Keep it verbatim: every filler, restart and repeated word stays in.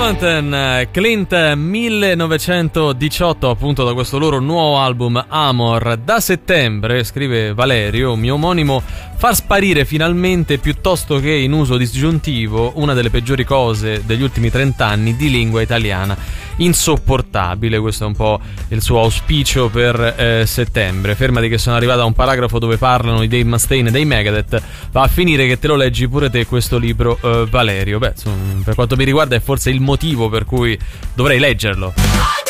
Fountain, Clint millenovecentodiciotto, appunto da questo loro nuovo album Amor. Da settembre, scrive Valerio, mio omonimo, far sparire finalmente piuttosto che in uso disgiuntivo una delle peggiori cose degli ultimi trent'anni di lingua italiana. Insopportabile, questo è un po' il suo auspicio per eh, settembre. Fermati che sono arrivato a un paragrafo dove parlano di Dave Mustaine e dei Megadeth. Va a finire che te lo leggi pure te questo libro, eh, Valerio. Beh, insomma, per quanto mi riguarda è forse il motivo per cui dovrei leggerlo.